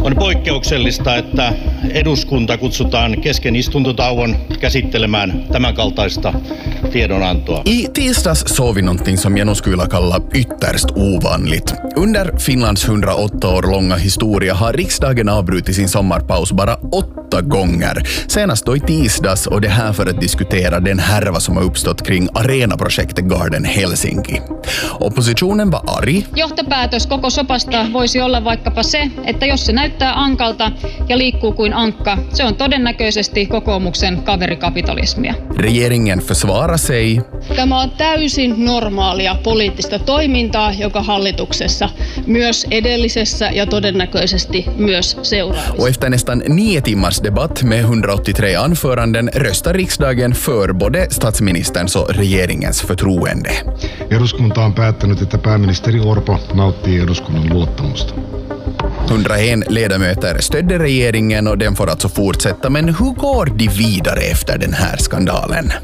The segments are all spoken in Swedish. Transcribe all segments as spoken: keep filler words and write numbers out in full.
On poikkeuksellista, että eduskunta kutsutaan kesken istuntotauon käsittelemään tämänkaltaista tiedonantoa. I tisdags såg vi någonting som jag nog skulle kalla ytterst ovanligt. Under Finlands hundraåtta år långa historia har riksdagen avbrutit sin sommarpaus bara åtta gånger. Senast då i tisdags, och det här för att diskutera den härva som har uppstått kring arenaprojektet Garden Helsinki. Oppositionen var arg. Johtopäätös koko sopasta voisi olla vaikkapa se, että jos se näyttää ankalta ja liikkuu kuin ankka, se on todennäköisesti kokoomuksen kaverikapitalismia. Regeringen försvarar sig. Tämä on täysin normaalia poliittista toimintaa, joka hallituksessa, myös edellisessä ja todennäköisesti myös seuraavassa. Och efter nästan nio timmars debatt med hundraåttiotre anföranden röstar riksdagen för både statsministerns och regeringens förtroende. Eduskunta on päättänyt, että pääministeri Orpo nauttii eduskunnan luottamusta. hundraen ledamöter stödde regeringen och den får alltså fortsätta. Men hur går de vidare efter den här skandalen?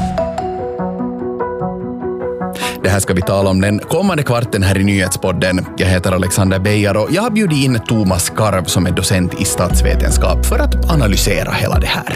Det här ska vi tala om den kommande kvarten här i Nyhetspodden. Jag heter Alexander Beijer och jag har bjudit in Thomas Karv som är docent i statsvetenskap för att analysera hela det här.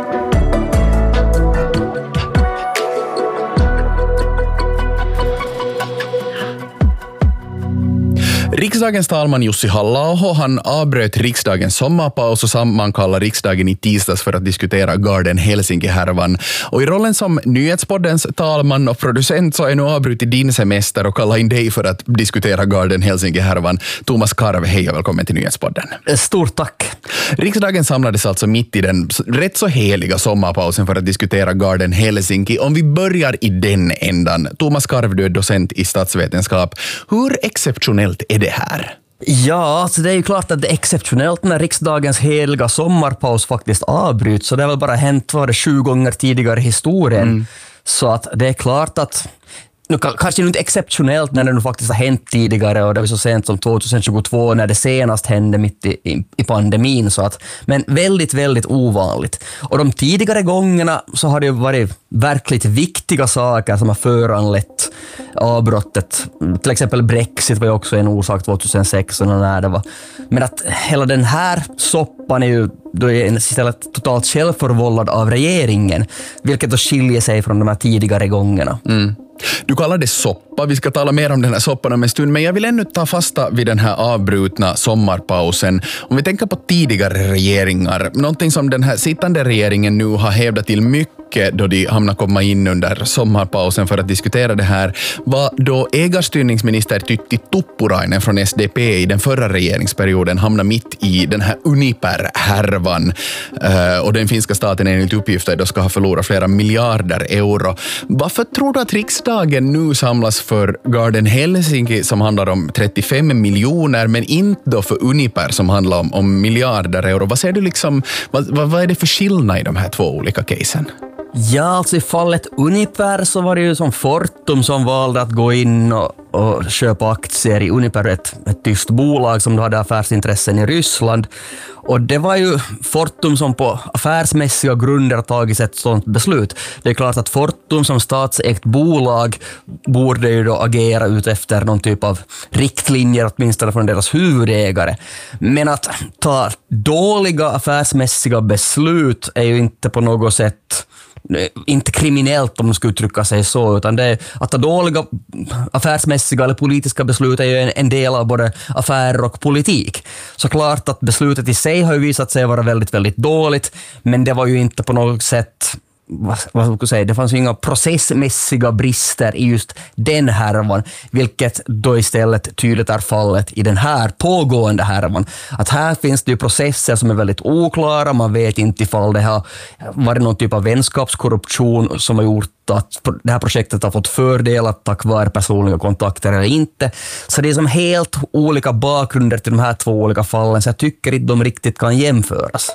Riksdagens talman Jussi Halla-aho, han avbröt riksdagens sommarpaus och sammankallade riksdagen i tisdags för att diskutera Garden Helsinki-härvan. Och i rollen som Nyhetspoddens talman och producent så är nu avbrutit din semester och kalla in dig för att diskutera Garden Helsinki-härvan. Thomas Karv, hej och välkommen till Nyhetspodden. Stort tack. Riksdagen samlades alltså mitt i den rätt så heliga sommarpausen för att diskutera Garden Helsinki. Om vi börjar i den ändan. Thomas Karv, du är docent i statsvetenskap. Hur exceptionellt är det här? Ja, alltså det är ju klart att det är exceptionellt när riksdagens heliga sommarpaus faktiskt avbryts. Så det har väl bara hänt var det sju gånger tidigare i historien. Mm. Så att det är klart att nu, kanske inte exceptionellt när det nu faktiskt har hänt tidigare, och det var så sent som tjugohundratjugotvå när det senast hände mitt i, i, i pandemin. Så att, men väldigt, väldigt ovanligt. Och de tidigare gångerna så har det ju varit verkligt viktiga saker som har föranlett avbrottet. Till exempel Brexit var ju också en orsak tjugohundrasex när det var. Men att hela den här soppan är ju då är istället totalt självförvållad av regeringen, vilket då skiljer sig från de här tidigare gångerna. Mm. Du kallar det soppa, vi ska tala mer om den här soppan om en stund, men jag vill ännu ta fasta vid den här avbrutna sommarpausen. Om vi tänker på tidigare regeringar, någonting som den här sittande regeringen nu har hävdat till mycket då de hamnar komma in under sommarpausen för att diskutera det här, var då ägarstyrningsminister Tytti Tuppurainen från S D P i den förra regeringsperioden hamnade mitt i den här Uniper-härvan, och den finska staten enligt uppgifter då ska ha förlorat flera miljarder euro. Varför tror du att riksdagen nu samlas för Garden Helsinki som handlar om trettiofem miljoner, men inte då för Uniper som handlar om, om miljarder euro? Vad ser du liksom, vad, vad, vad är det för skillnad i de här två olika casen? Ja, alltså i fallet Uniper så var det ju som Fortum som valde att gå in och, och köpa aktier i Uniper, ett, ett tyskt bolag som då hade affärsintressen i Ryssland. Och det var ju Fortum som på affärsmässiga grunder tagit ett sådant beslut. Det är klart att Fortum som statsägt bolag borde ju då agera ut efter någon typ av riktlinjer, åtminstone från deras huvudägare. Men att ta dåliga affärsmässiga beslut är ju inte på något sätt inte kriminellt om man ska uttrycka sig så, utan det är, att ta dåliga affärsmässiga eller politiska beslut är ju en, en del av både affärer och politik. Så klart att beslutet i sig har ju visat sig vara väldigt, väldigt dåligt, men det var ju inte på något sätt, vad, vad ska jag säga, det fanns ju inga processmässiga brister i just den härvan, vilket då istället tydligt är fallet i den här pågående härvan. Att här finns det ju processer som är väldigt oklara, man vet inte ifall det har varit någon typ av vänskapskorruption som har gjort att det här projektet har fått fördelar tack vare personliga kontakter eller inte. Så det är som helt olika bakgrunder till de här två olika fallen, så jag tycker inte de riktigt kan jämföras.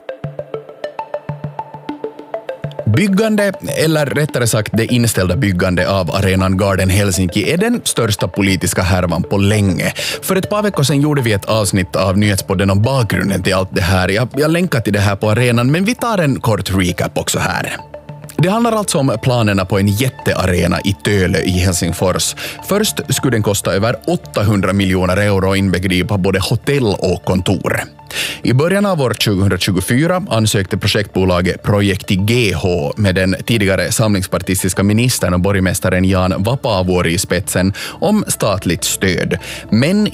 Byggande, eller rättare sagt det inställda byggande av arenan Garden Helsinki är den största politiska härvan på länge. För ett par veckor sedan gjorde vi ett avsnitt av Nyhetspodden om bakgrunden till allt det här. Jag, jag länkar till det här på arenan, men vi tar en kort recap också här. Det handlar alltså om planerna på en jättearena i Tölö i Helsingfors. Först skulle den kosta över åttahundra miljoner euro och inbegripa både hotell och kontor. I början av år tjugohundratjugofyra ansökte projektbolaget Projekt G H med den tidigare samlingspartistiska ministern och borgmästaren Jan Vapaavuori i spetsen om statligt stöd. Men